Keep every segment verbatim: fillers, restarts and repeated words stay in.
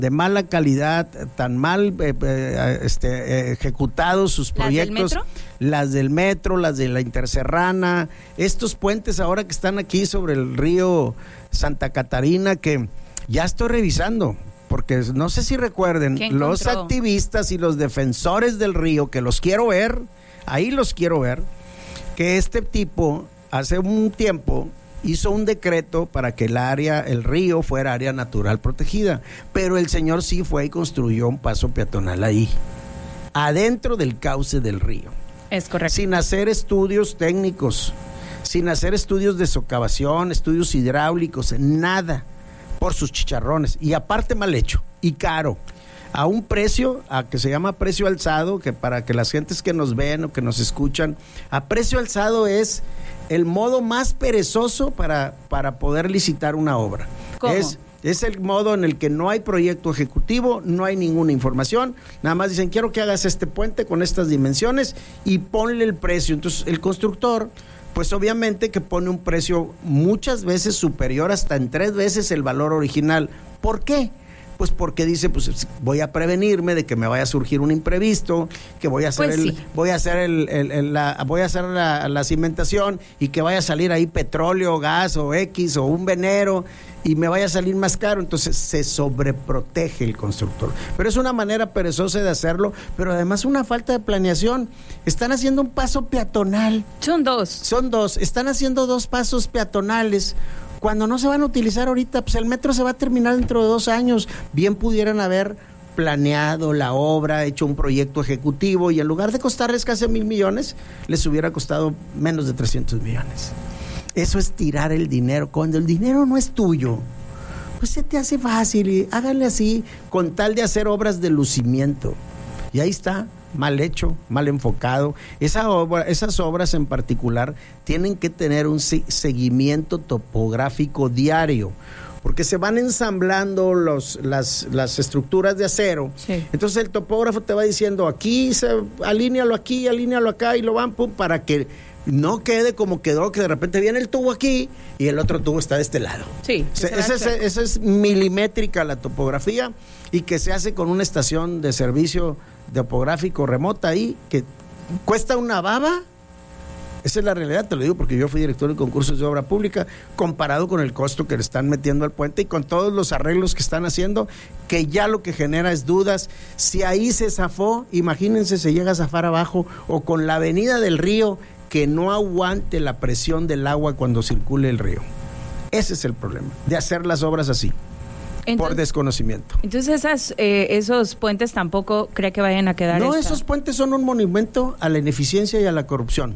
de mala calidad, tan mal eh, eh, este, eh, ejecutados sus proyectos. ¿Las del metro? Las del metro, las de la Interserrana, estos puentes ahora que están aquí sobre el río Santa Catarina, que ya estoy revisando, porque no sé si recuerden, los activistas y los defensores del río, que los quiero ver, ahí los quiero ver, que este tipo hace un tiempo hizo un decreto para que el área, el río fuera área natural protegida, pero el señor sí fue y construyó un paso peatonal ahí, adentro del cauce del río. Es correcto. Sin hacer estudios técnicos, sin hacer estudios de socavación, estudios hidráulicos, nada, por sus chicharrones, y aparte mal hecho, y caro, a un precio, a que se llama precio alzado, que para que las gentes que nos ven o que nos escuchan, a precio alzado es el modo más perezoso para, para poder licitar una obra. ¿Cómo? Es, es el modo en el que no hay proyecto ejecutivo, no hay ninguna información, nada más dicen, quiero que hagas este puente con estas dimensiones y ponle el precio. Entonces el constructor, pues obviamente que pone un precio muchas veces superior, hasta en tres veces el valor original. ¿Por qué? Pues porque dice, pues voy a prevenirme de que me vaya a surgir un imprevisto, que voy a hacer pues el, sí. voy a hacer el, el, el la, voy a hacer la, la cimentación y que vaya a salir ahí petróleo, gas o X o un venero y me vaya a salir más caro. Entonces se sobreprotege el constructor. Pero es una manera perezosa de hacerlo, pero además una falta de planeación. Están haciendo un paso peatonal. Son dos. Son dos. Están haciendo dos pasos peatonales. Cuando no se van a utilizar ahorita, pues el metro se va a terminar dentro de dos años. Bien pudieran haber planeado la obra, hecho un proyecto ejecutivo y en lugar de costarles casi mil millones, les hubiera costado menos de trescientos millones. Eso es tirar el dinero. Cuando el dinero no es tuyo, pues se te hace fácil y háganle así, con tal de hacer obras de lucimiento. Y ahí está. Mal hecho, mal enfocado. Esa obra, esas obras en particular tienen que tener un seguimiento topográfico diario, porque se van ensamblando los, las, las estructuras de acero. Sí. Entonces el topógrafo te va diciendo, aquí, se, alínealo aquí, alínealo acá, y lo van pum, para que no quede como quedó, que de repente viene el tubo aquí y el otro tubo está de este lado. Sí. Esa es, es, es milimétrica la topografía, y que se hace con una estación de servicio topográfico remota ahí, que cuesta una baba. Esa es la realidad, te lo digo porque yo fui director de concursos de obra pública, comparado con el costo que le están metiendo al puente y con todos los arreglos que están haciendo, que ya lo que genera es dudas. Si ahí se zafó, imagínense se llega a zafar abajo, o con la avenida del río, que no aguante la presión del agua cuando circule el río. Ese es el problema, de hacer las obras así. Entonces, por desconocimiento. Entonces esas, eh, esos puentes tampoco cree que vayan a quedar. No, esta... esos puentes son un monumento a la ineficiencia y a la corrupción.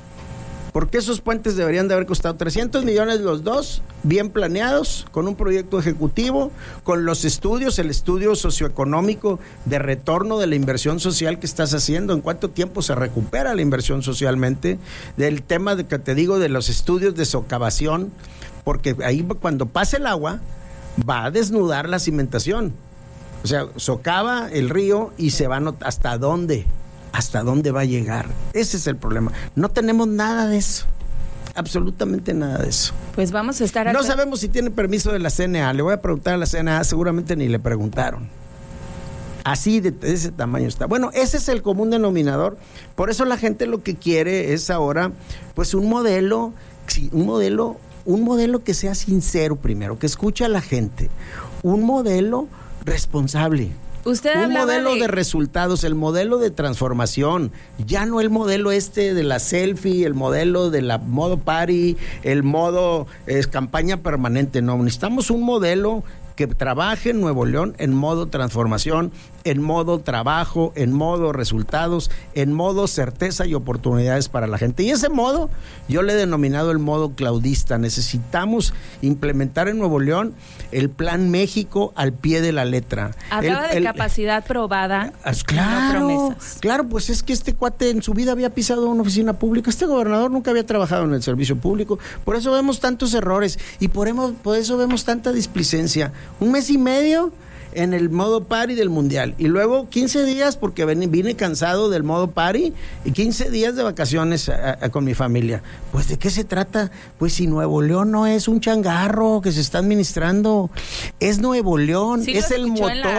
Porque esos puentes deberían de haber costado trescientos millones los dos, bien planeados, con un proyecto ejecutivo, con los estudios, el estudio socioeconómico de retorno de la inversión social que estás haciendo, en cuánto tiempo se recupera la inversión socialmente, del tema de que te digo de los estudios de socavación, porque ahí cuando pase el agua va a desnudar la cimentación. O sea, socava el río y se va a notar hasta dónde, hasta dónde va a llegar. Ese es el problema. No tenemos nada de eso. Absolutamente nada de eso. Pues vamos a estar acá. No sabemos si tiene permiso de la C N A. Le voy a preguntar a la C N A, seguramente ni le preguntaron. Así de, de ese tamaño está. Bueno, ese es el común denominador. Por eso la gente lo que quiere es ahora, pues un modelo, un modelo un modelo que sea sincero primero, que escuche a la gente, un modelo responsable, Usted un modelo de... de resultados, el modelo de transformación, ya no el modelo este de la selfie, el modelo de la modo party, el modo es, campaña permanente. No, necesitamos un modelo que trabaje en Nuevo León en modo transformación, en modo trabajo, en modo resultados, en modo certeza y oportunidades para la gente. Y ese modo yo le he denominado el modo claudista. Necesitamos implementar en Nuevo León el Plan México al pie de la letra. Hablaba el, de el, capacidad probada, claro, no promesas. Claro, pues es que este cuate en su vida había pisado una oficina pública. Este gobernador nunca había trabajado en el servicio público. Por eso vemos tantos errores y por, hemos, por eso vemos tanta displicencia. Un mes y medio en el modo party del Mundial. Y luego quince días, porque vine, vine cansado del modo party, y quince días de vacaciones a, a, con mi familia. Pues, ¿de qué se trata? Pues si Nuevo León no es un changarro que se está administrando, es Nuevo León, Sí, es el motor.